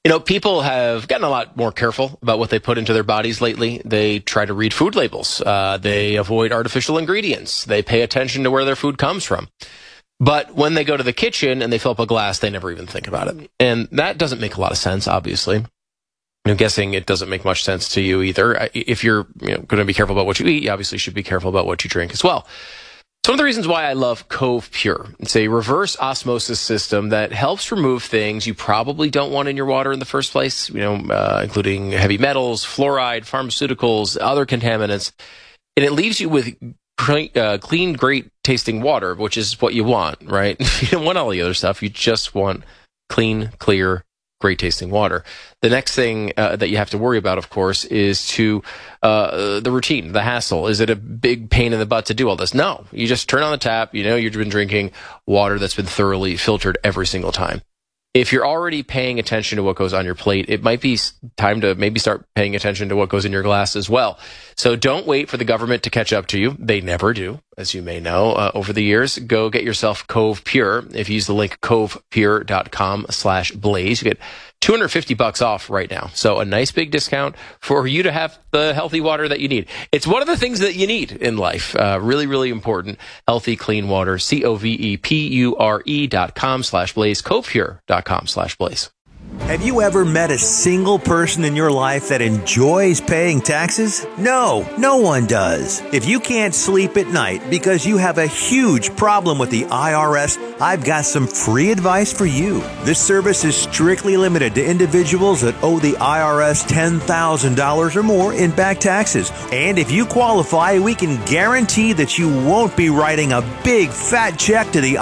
People have gotten a lot more careful about what they put into their bodies lately. They try to read food labels. They avoid artificial ingredients. They pay attention to where their food comes from. But when they go to the kitchen and they fill up a glass, they never even think about it. And that doesn't make a lot of sense, obviously. I'm guessing it doesn't make much sense to you either. If you're going to be careful about what you eat, you obviously should be careful about what you drink as well. It's one of the reasons why I love Cove Pure. It's a reverse osmosis system that helps remove things you probably don't want in your water in the first place, including heavy metals, fluoride, pharmaceuticals, other contaminants. And it leaves you with clean, great tasting water, which is what you want, right? You don't want all the other stuff. You just want clean, clear, great tasting water. The next thing that you have to worry about, of course, is the routine, the hassle. Is it a big pain in the butt to do all this? No. You just turn on the tap. You've been drinking water that's been thoroughly filtered every single time. If you're already paying attention to what goes on your plate, it might be time to maybe start paying attention to what goes in your glass as well. So don't wait for the government to catch up to you. They never do, as you may know. Over the years, go get yourself Cove Pure. If you use the link covepure.com/blaze, you get $250 off right now. So a nice big discount for you to have the healthy water that you need. It's one of the things that you need in life. Really, really important. Healthy, clean water. covepure.com/blaze. covepure.com/blaze. Have you ever met a single person in your life that enjoys paying taxes? No, no one does. If you can't sleep at night because you have a huge problem with the IRS, I've got some free advice for you. This service is strictly limited to individuals that owe the IRS $10,000 or more in back taxes. And if you qualify, we can guarantee that you won't be writing a big fat check to the